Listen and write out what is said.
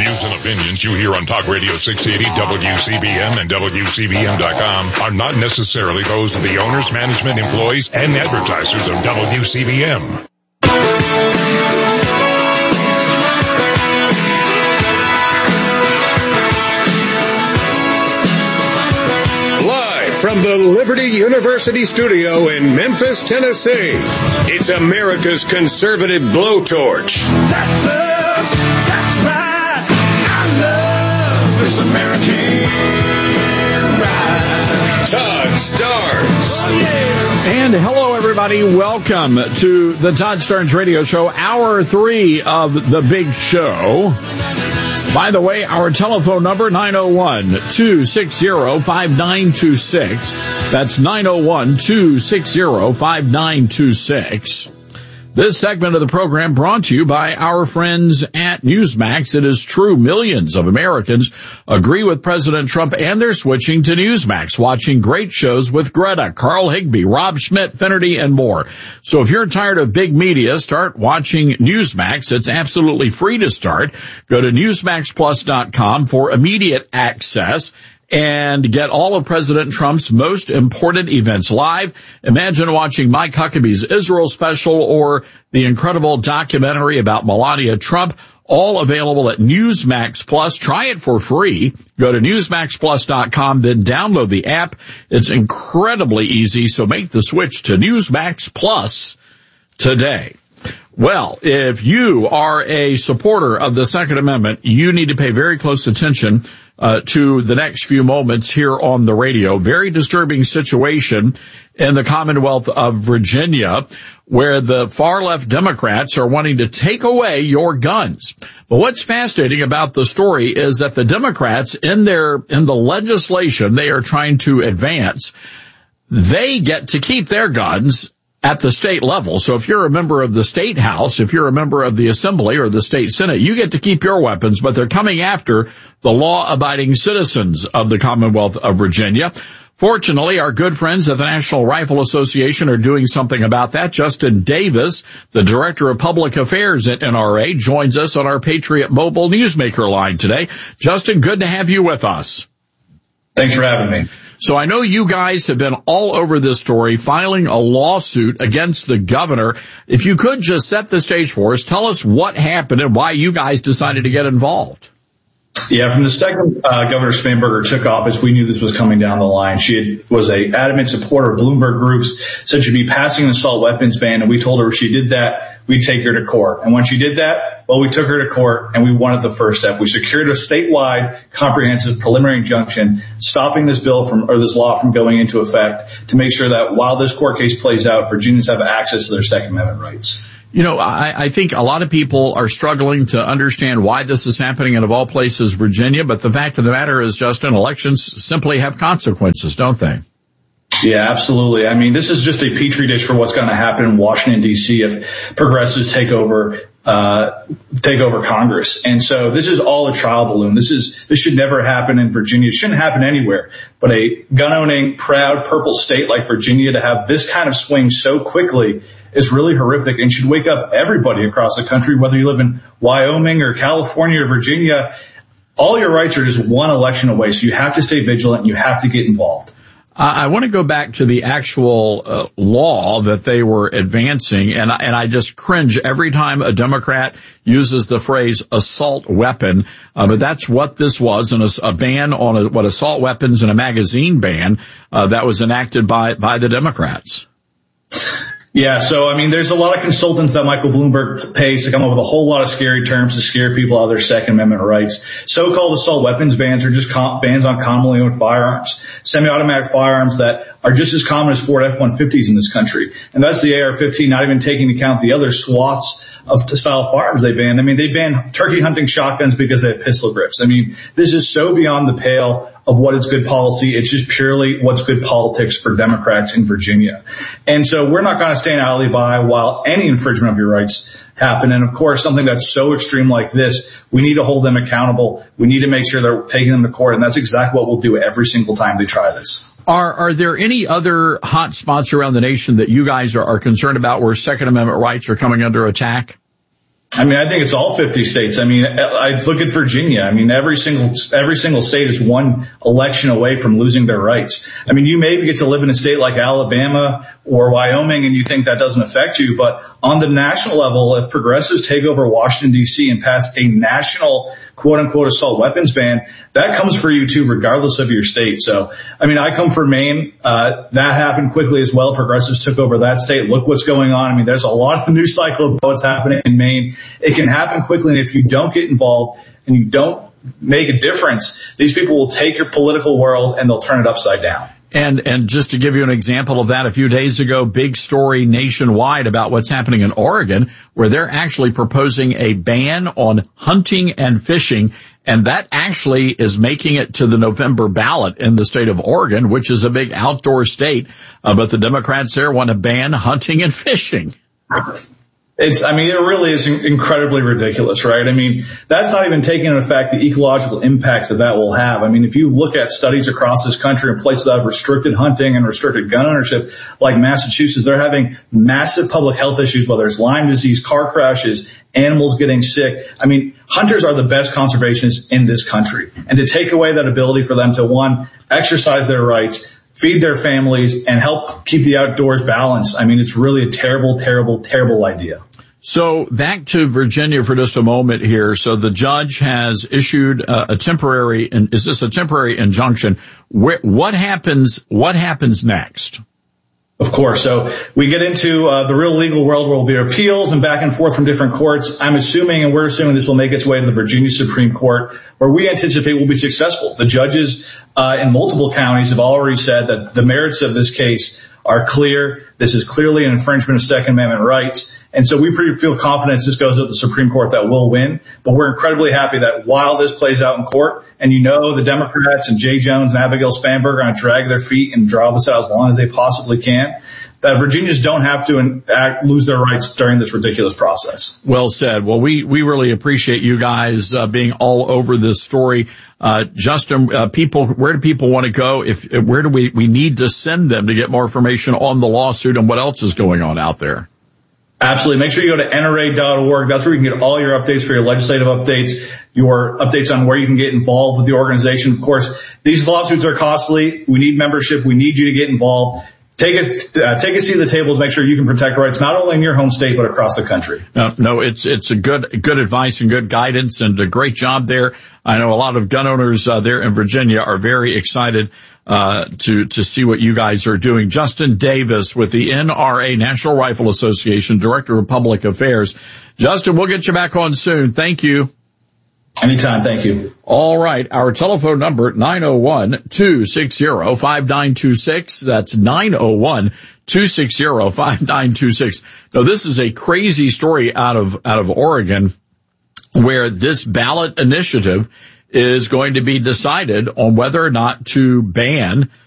views and opinions you hear on Talk Radio 680, WCBM, and WCBM.com are not necessarily those of the owners, management, employees, and advertisers of WCBM. From the Liberty University studio in Memphis, Tennessee, it's America's conservative blowtorch. That's us. That's right. I love this American ride. Todd Starnes. Oh, yeah. And hello, everybody. Welcome to the Todd Starnes Radio Show, Hour 3 of the Big Show. By the way, our telephone number, 901-260-5926. That's 901-260-5926. This segment of the program brought to you by our friends at Newsmax. It is true, millions of Americans agree with President Trump, and they're switching to Newsmax, watching great shows with Greta, Carl Higbie, Rob Schmidt, Finnerty, and more. So if you're tired of big media, start watching Newsmax. It's absolutely free to start. Go to NewsmaxPlus.com for immediate access and get all of President Trump's most important events live. Imagine watching Mike Huckabee's Israel special or the incredible documentary about Melania Trump, all available at Newsmax Plus. Try it for free. Go to NewsmaxPlus.com, then download the app. It's incredibly easy, so make the switch to Newsmax Plus today. Well, if you are a supporter of the Second Amendment, you need to pay very close attention to the next few moments here on the radio. Very disturbing situation in the Commonwealth of Virginia, where the far-left Democrats are wanting to take away your guns. But what's fascinating about the story is that the Democrats, in the legislation they are trying to advance, they get to keep their guns at the state level. So if you're a member of the state house, if you're a member of the assembly or the state senate, you get to keep your weapons, but they're coming after the law-abiding citizens of the Commonwealth of Virginia. Fortunately, our good friends at the National Rifle Association are doing something about that. Justin Davis, the Director of Public Affairs at NRA, joins us on our Patriot Mobile Newsmaker line today. Justin, good to have you with us. Thanks for having me. So I know you guys have been all over this story, filing a lawsuit against the governor. If you could just set the stage for us, tell us what happened and why you guys decided to get involved. Yeah, from the second Governor Spanberger took office, we knew this was coming down the line. She was a adamant supporter of Bloomberg Groups, said she'd be passing an assault weapons ban, and we told her if she did that, we'd take her to court. And when she did that, well, we took her to court, and we wanted the first step. We secured a statewide comprehensive preliminary injunction stopping this bill this law from going into effect to make sure that while this court case plays out, Virginians have access to their Second Amendment rights. You know, I think a lot of people are struggling to understand why this is happening in, of all places, Virginia. But the fact of the matter is, Justin, elections simply have consequences, don't they? Yeah, absolutely. I methis is just a petri dish for what's going to happen in Washington, D.C. if progressives take over Congress. And so this is all a trial balloon. This should never happen in Virginia. It shouldn't happen anywhere. But a gun-owning, proud purple state like Virginia to have this kind of swing so quickly is really horrific and should wake up everybody across the country, whether you live in Wyoming or California or Virginia. All your rights are just one election away. So you have to stay vigilant and you have to get involved. I want to go back to the actual law that they were advancing, and I just cringe every time a Democrat uses the phrase assault weapon. But that's what this was, a ban on assault weapons and a magazine ban that was enacted by the Democrats. Yeah, so there's a lot of consultants that Michael Bloomberg pays to come up with a whole lot of scary terms to scare people out of their Second Amendment rights. So-called assault weapons bans are just bans on commonly owned firearms, semi-automatic firearms that are just as common as Ford F-150s in this country. And that's the AR-15, not even taking into account the other swaths of style firearms they banned. They banned turkey hunting shotguns because they have pistol grips. This is so beyond the pale of what is good policy. It's just purely what's good politics for Democrats in Virginia. And so we're not going to stand idly by while any infringement of your rights happen. And of course, something that's so extreme like this, we need to hold them accountable. We need to make sure they're taking them to court. And that's exactly what we'll do every single time they try this. Are there any other hot spots around the nation that you guys are concerned about where Second Amendment rights are coming under attack? I mean, I think it's all 50 states. I mean, I look at Virginia. I mean, every single state is one election away from losing their rights. I mean, you maybe get to live in a state like Alabama or Wyoming and you think that doesn't affect you. But on the national level, if progressives take over Washington, D.C. and pass a national quote unquote assault weapons ban, that comes for you too, regardless of your state. So, I mean, I come from Maine. That happened quickly as well. Progressives took over that state. Look what's going on. I mean, there's a lot of news cycle about what's happening in Maine. It can happen quickly. And if you don't get involved and you don't make a difference, these people will take your political world and they'll turn it upside down. And just to give you an example of that, a few days ago, big story nationwide about what's happening in Oregon, where they're actually proposing a ban on hunting and fishing. And that actually is making it to the November ballot in the state of Oregon, which is a big outdoor state. But the Democrats there want to ban hunting and fishing. I mean, it really is incredibly ridiculous, right? I mean, that's not even taking into effect the ecological impacts that will have. I mean, if you look at studies across this country in places that have restricted hunting and restricted gun ownership, like Massachusetts, they're having massive public health issues, whether it's Lyme disease, car crashes, animals getting sick. I mean, hunters are the best conservationists in this country. And to take away that ability for them to, one, exercise their rights, feed their families, and help keep the outdoors balanced. I mean, it's really a terrible, terrible, terrible idea. So back to Virginia for just a moment here. So the judge has issued a temporary, is this a temporary injunction? What happens next? Of course. So we get into the real legal world where there will be appeals and back and forth from different courts. I'm assuming, and we're assuming, this will make its way to the Virginia Supreme Court, where we anticipate will be successful. The judges in multiple counties have already said that the merits of this case are clear. This is clearly an infringement of Second Amendment rights. And so we feel confident this goes to the Supreme Court that will win. But we're incredibly happy that while this plays out in court, and the Democrats and Jay Jones and Abigail Spanberg are going to drag their feet and draw this out as long as they possibly can, that Virginians don't have to lose their rights during this ridiculous process. Well said. Well, we really appreciate you guys being all over this story. Justin, where do people want to go? Where do we need to send them to get more information on the lawsuit and what else is going on out there? Absolutely. Make sure you go to NRA.org. That's where you can get all your updates for your legislative updates, your updates on where you can get involved with the organization. Of course, these lawsuits are costly. We need membership. We need you to get involved. Take a seat at the table to make sure you can protect rights, not only in your home state, but across the country. No, it's a good advice and good guidance and a great job there. I know a lot of gun owners there in Virginia are very excited to see what you guys are doing. Justin Davis with the NRA, National Rifle Association, Director of Public Affairs. Justin, we'll get you back on soon. Thank you. Anytime. Thank you. All right. Our telephone number, 901-260-5926. That's 901-260-5926. Now, this is a crazy story out of Oregon, where this ballot initiative is going to be decided on whether or not to ban